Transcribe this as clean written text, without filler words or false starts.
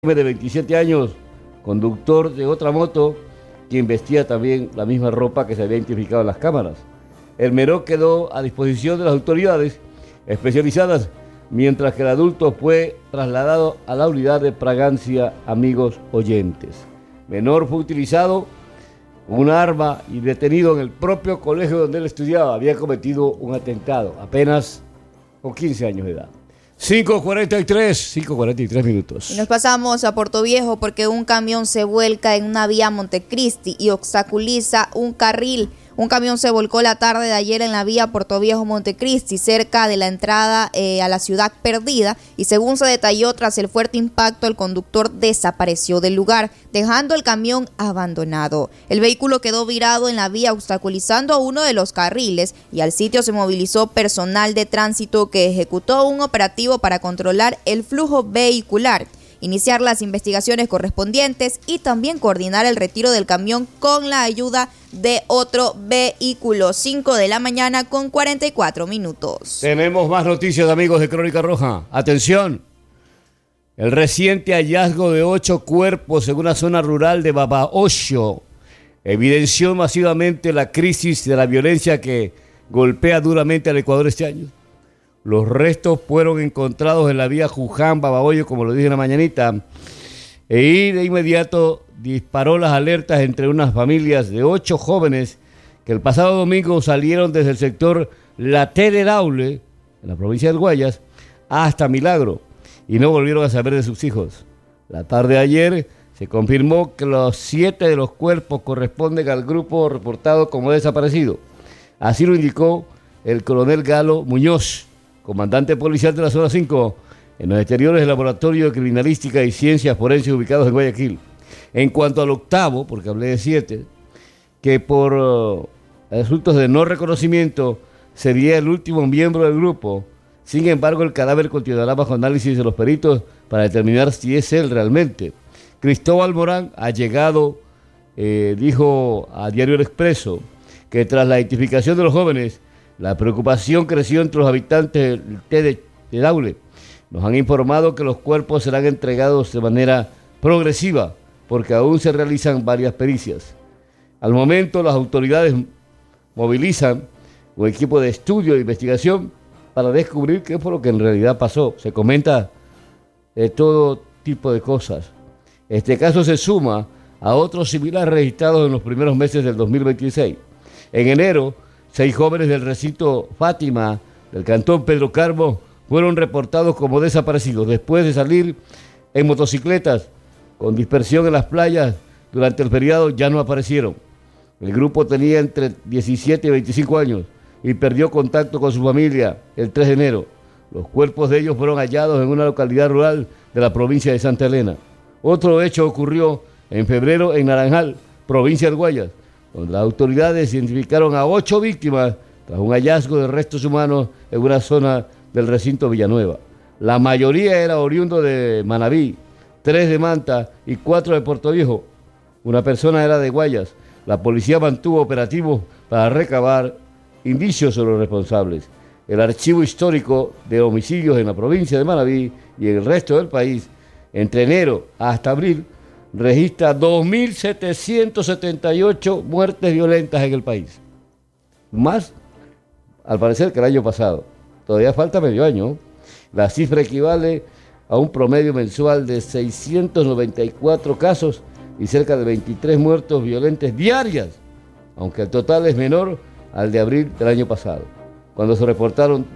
de 27 años, conductor de otra moto, quien vestía también la misma ropa que se había identificado en las cámaras. El menor quedó a disposición de las autoridades especializadas, mientras que el adulto fue trasladado a la unidad de fragancia, amigos oyentes. Menor fue utilizado con una arma y detenido en el propio colegio donde él estudiaba. Había cometido un atentado, apenas con 15 años de edad. 5:43 minutos. Y nos pasamos a Portoviejo porque un camión se vuelca en una vía Montecristi y obstaculiza un carril. Un camión se volcó la tarde de ayer en la vía Portoviejo-Montecristi, cerca de la entrada a la ciudad perdida, y según se detalló, tras el fuerte impacto, el conductor desapareció del lugar, dejando el camión abandonado. El vehículo quedó virado en la vía, obstaculizando uno de los carriles, y al sitio se movilizó personal de tránsito que ejecutó un operativo para controlar el flujo vehicular, iniciar las investigaciones correspondientes y también coordinar el retiro del camión con la ayuda de otro vehículo. 5 de la mañana con 44 minutos. Tenemos más noticias, amigos de Crónica Roja. Atención, el reciente hallazgo de 8 cuerpos en una zona rural de Babahoyo evidenció masivamente la crisis de la violencia que golpea duramente al Ecuador este año. Los restos fueron encontrados en la vía Juján-Babahoyo, como lo dije en la mañanita, y de inmediato disparó las alertas entre unas familias de 8 jóvenes que el pasado domingo salieron desde el sector La T de Daule, en la provincia del Guayas, hasta Milagro, y no volvieron a saber de sus hijos. La tarde de ayer se confirmó que los 7 de los cuerpos corresponden al grupo reportado como desaparecido. Así lo indicó el coronel Galo Muñoz, comandante policial de la zona 5, en los exteriores del Laboratorio de Criminalística y Ciencias Forenses ubicados en Guayaquil. En cuanto al octavo, porque hablé de 7, que por asuntos de no reconocimiento sería el último miembro del grupo. Sin embargo, el cadáver continuará bajo análisis de los peritos para determinar si es él realmente. Cristóbal Morán, allegado, dijo a Diario El Expreso que tras la identificación de los jóvenes, la preocupación creció entre los habitantes del T de Daule. Nos han informado que los cuerpos serán entregados de manera progresiva, porque aún se realizan varias pericias. Al momento, las autoridades movilizan un equipo de estudio e investigación para descubrir qué fue lo que en realidad pasó. Se comenta de todo tipo de cosas. Este caso se suma a otros similares registrados en los primeros meses del 2026. En enero, 6 jóvenes del recinto Fátima del cantón Pedro Carbo fueron reportados como desaparecidos después de salir en motocicletas con dispersión en las playas. Durante el feriado ya no aparecieron. El grupo tenía entre 17 y 25 años y perdió contacto con su familia el 3 de enero. Los cuerpos de ellos fueron hallados en una localidad rural de la provincia de Santa Elena. Otro hecho ocurrió en febrero en Naranjal, provincia del Guayas, donde las autoridades identificaron a 8 víctimas tras un hallazgo de restos humanos en una zona del recinto Villanueva. La mayoría era oriundo de Manabí, 3 de Manta y 4 de Portoviejo. Una persona era de Guayas. La policía mantuvo operativos para recabar indicios sobre los responsables. El archivo histórico de homicidios en la provincia de Manabí y en el resto del país, entre enero hasta abril, registra 2.778 muertes violentas en el país. Más, al parecer, que el año pasado. Todavía falta medio año. La cifra equivale a un promedio mensual de 694 casos y cerca de 23 muertos violentos diarias, aunque el total es menor al de abril del año pasado, cuando se reportaron